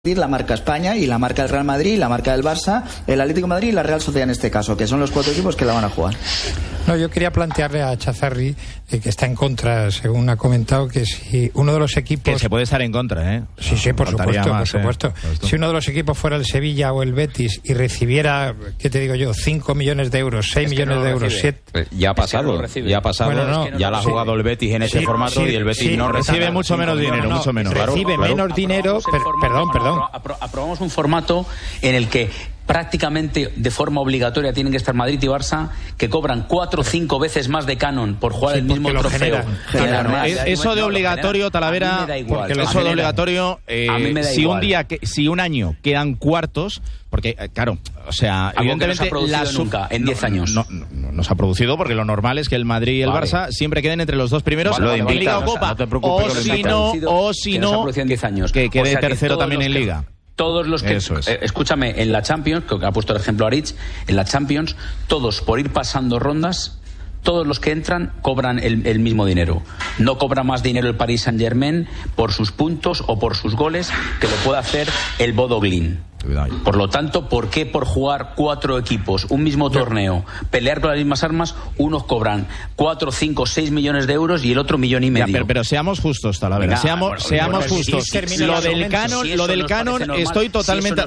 la marca España y la marca del Real Madrid, la marca del Barça, el Atlético de Madrid y la Real Sociedad en este caso, que son los 4 equipos que la van a jugar. No, yo quería plantearle a Chazarri, que está en contra, según ha comentado, que si uno de los equipos... Que se puede estar en contra, ¿eh? Sí, sí, por supuesto, más, por supuesto. Si uno de los equipos fuera el Sevilla o el Betis y recibiera, ¿qué te digo yo? 5 millones de euros, 6 millones de euros, 7... Ya ha pasado, Bueno, ya la ha jugado el Betis en ese formato y el Betis no recibe mucho menos dinero, mucho menos. Recibe menos dinero, perdón. Aprobamos un formato en el que prácticamente de forma obligatoria tienen que estar Madrid y Barça, que cobran 4 o 5 veces más de canon por jugar el mismo trofeo. Eso de obligatorio, Talavera, eso de obligatorio, si un año quedan cuartos, porque claro, o sea, evidentemente no se ha producido nunca en 10 años. No se ha producido porque lo normal es que el Madrid y el Barça siempre queden entre los dos primeros en Liga o Copa, o si no, que quede tercero también en Liga. Todos los que, escúchame, en la Champions, que ha puesto el ejemplo Aritz, en la Champions, todos por ir pasando rondas, todos los que entran cobran el mismo dinero. No cobra más dinero el Paris Saint-Germain por sus puntos o por sus goles que lo puede hacer el Bodo Glimt. Por lo tanto, ¿por qué por jugar 4 equipos, un mismo torneo, pelear con las mismas armas, unos cobran 4, 5, 6 millones de euros y el otro 1,5 millones? Pero seamos justos, Talavera, seamos justos. Lo del canon estoy totalmente...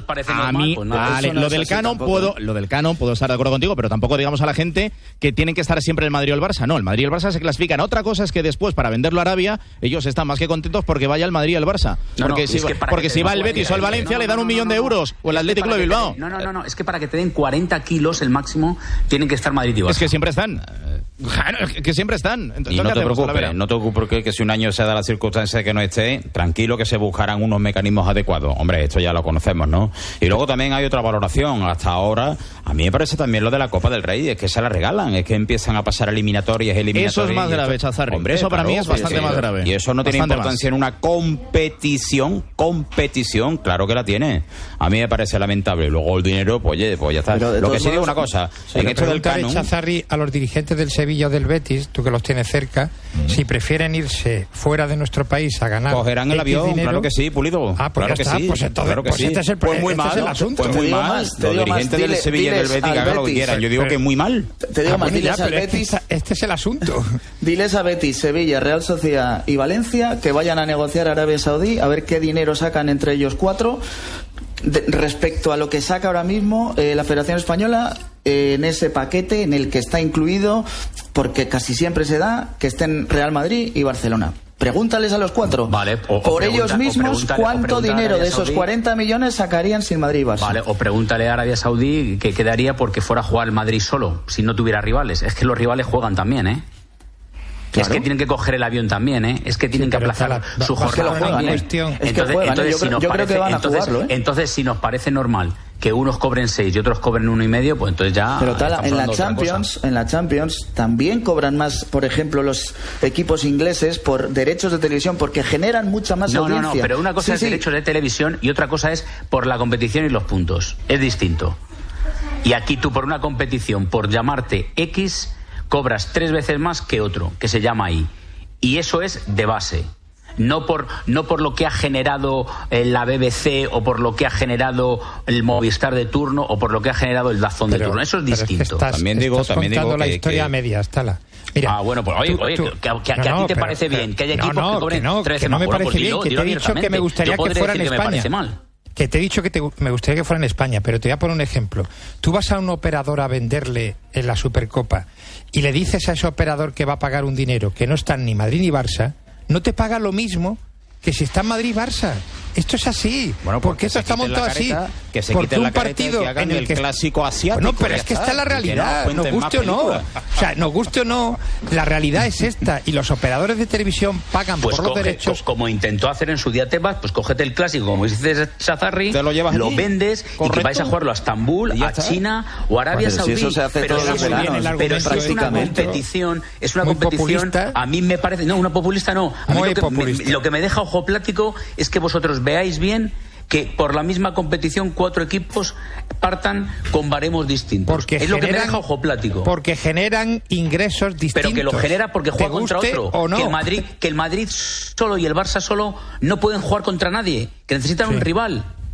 Lo del canon puedo estar de acuerdo contigo, pero tampoco digamos a la gente que tienen que estar siempre el Madrid o el Barça. No, el Madrid y el Barça se clasifican. Otra cosa es que después, para venderlo a Arabia, ellos están más que contentos porque vaya el Madrid y el Barça. Porque si va el Betis o el Valencia le dan 1 millón de euros. O el Atlético de Bilbao. No, es que para que te den 40 kilos el máximo tienen que estar Madrid y Barça. Es que siempre están. Que siempre están. Entonces, y no te preocupes que si un año se da la circunstancia de que no esté, tranquilo que se buscarán unos mecanismos adecuados. Hombre, esto ya lo conocemos, ¿no? Y luego también hay otra valoración. Hasta ahora, a mí me parece también lo de la Copa del Rey, es que se la regalan, es que empiezan a pasar eliminatorias. Eso es más grave, Chazarri. Hombre, eso para mí es bastante más grave. Y eso no tiene importancia en una competición, claro que la tiene. A mí me parece lamentable. Luego el dinero, pues ya está. Lo que sí digo una cosa, en esto del canon... Chazarri, a los dirigentes del Sevilla o del Betis, tú que los tienes cerca, si prefieren irse fuera de nuestro país a ganar... Cogerán el avión, dinero, claro que sí, Pulido. Pues claro que sí. Pues entonces, claro que sí. Este es el asunto. Pues muy mal. Los dirigentes del Sevilla y del Betis que hagan lo que quieran. Yo digo que muy mal. Te digo más, diles al Betis... Este es el asunto. Diles a Betis, Sevilla, Real Sociedad y Valencia que vayan a negociar a Arabia Saudí a ver qué dinero sacan entre ellos 4... respecto a lo que saca ahora mismo la Federación Española en ese paquete en el que está incluido, porque casi siempre se da, que estén Real Madrid y Barcelona. Pregúntales a los 4 por ellos mismos cuánto dinero de esos 40 millones sacarían sin Madrid y Barça. Vale, o pregúntale a Arabia Saudí qué quedaría porque fuera a jugar el Madrid solo, si no tuviera rivales. Es que los rivales juegan también, ¿eh? Claro. Es que tienen que coger el avión también, ¿eh? Es que tienen que aplazar su jornada también. Entonces, si nos parece normal que unos cobren 6 y otros cobren 1,5, pues entonces ya... Pero en la Champions también cobran más, por ejemplo, los equipos ingleses por derechos de televisión, porque generan mucha más audiencia. No, pero una cosa es derechos de televisión y otra cosa es por la competición y los puntos. Es distinto. Y aquí tú por una competición, por llamarte X... cobras 3 veces más que otro, que se llama ahí. Y eso es de base. No por lo que ha generado la BBC o por lo que ha generado el Movistar de turno o por lo que ha generado el DAZN de turno. Eso es distinto. También digo la historia media, Tala. Mira, bueno, pues oye, que a ti te parece bien que haya equipos que cobren 3 veces más. No me parece bien, que te he dicho que me gustaría que fuera en España. Que te he dicho que me gustaría que fuera en España, pero te voy a poner un ejemplo. Tú vas a un operador a venderle en la Supercopa y le dices a ese operador que va a pagar un dinero que no están ni Madrid ni Barça, no te paga lo mismo que si está en Madrid y Barça. Esto es así, bueno, porque esto está montado así. Que se quiten la careta y que hagan el clásico asiático. No, pero es que esta es la realidad, nos guste o no. O sea, nos guste o no, la realidad es esta. Y los operadores de televisión pagan por los derechos. Como intentó hacer en su día Tebas, pues cógete el clásico, como dices Chazarri, lo vendes y que vais a jugarlo a Estambul, a China o a Arabia Saudí. Eso se hace todos los veranos, pero es una competición, a mí me parece... No, una populista no. A mí lo que me deja ojo plático es que vosotros veáis bien que por la misma competición 4 equipos partan con baremos distintos. Es lo que me deja ojo plático. Porque generan ingresos distintos. Pero que lo genera porque juega contra otro. ¿O no? Que el Madrid solo y el Barça solo no pueden jugar contra nadie. Que necesitan un rival.